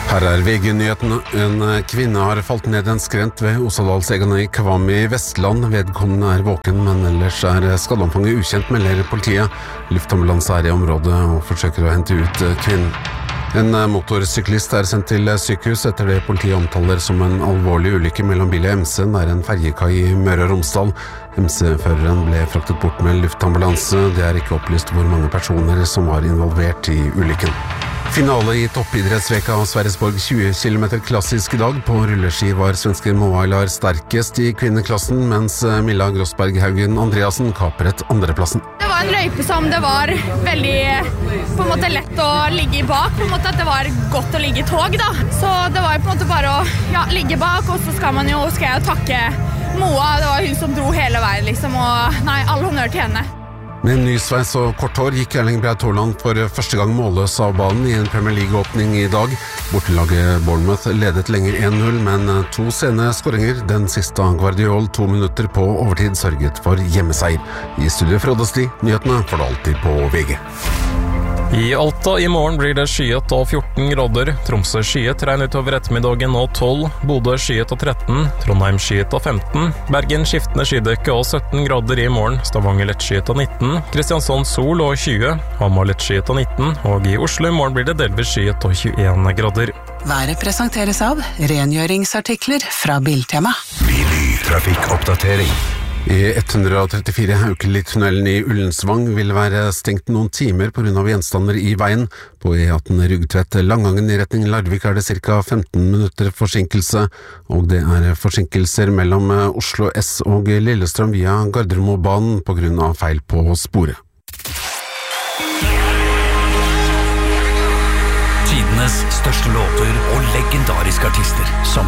Her VG-nyhetene. En kvinne har falt ned en skrent ved Osadalsegene i Kvam i Vestland. Vedkommende våken, men ellers skadeomfanget ukjent, melder politiet. Luftambulanse i området og forsøker å hente ut kvinnen. En motorsyklist sendt til sykehus etter det politiet omtaler som en alvorlig ulykke mellom bil og MC nær en ferjekai i Møre og Romsdal. MC-føreren ble fraktet bort med luftambulanse. Det ikke opplyst hvor mange personer som var involvert i ulykken. Finale i toppidrettsveka av Sverresborg 20 km klassisk i dag. På rulleski var svenske Moa Aylar sterkest i kvinneklassen, mens Milla Grossberg Haugen Andreasen kapret andreplassen. Det var en løype som det var veldig på en måte lett å ligge bak, på en måte at det var godt å ligge i tog da. Så det var på en måte bare å ligge bak, og så skal jeg jo takke Moa. Det var hun som dro hele veien liksom, og all honnør til henne. Med ny sveis og kort hår gikk Erling Braut Haaland for første gang målløs av banen i en Premier League-åpning i dag. Bortelaget Bournemouth ledet lenger 1-0, men 2 sene skåringer. Den siste av Guardiol 2 minutter på overtid sørget for hjemmeseier. I studio Frode Sti, nyhetene får du alltid på VG. I Alta i morgen blir det skyet og 14 grader. Tromsø skyet, regn utover ettermiddagen og 12. Bodø skyet og 13. Trondheim skyet og 15. Bergen skiftende skydekke og 17 grader i morgen. Stavanger lett skyet og 19. Kristiansand sol og 20. Hamar lett skyet og 19. Og i Oslo i morgen blir det delvis skyet og 21 grader. Været presenteres av rengjøringsartikler fra Biltema. Trafikkoppdatering. I 134 Haukeli-tunnelen i Ullensvang vil være stengt noen timer på grunn av gjenstander i veien. På E18 Rugtvedt Langangen i retning Larvik det ca. 15 minutter forsinkelse, og det forsinkelser mellom Oslo S og Lillestrøm via Gardermobanen på grunn av feil på sporet. Tidenes største låter og legendariske artister som